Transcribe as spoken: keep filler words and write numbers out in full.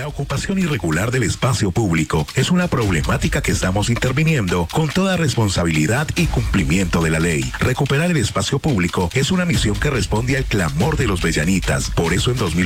La ocupación irregular del espacio público es una problemática que estamos interviniendo con toda responsabilidad y cumplimiento de la ley. Recuperar el espacio público es una misión que responde al clamor de los bellanitas. Por eso en dos mil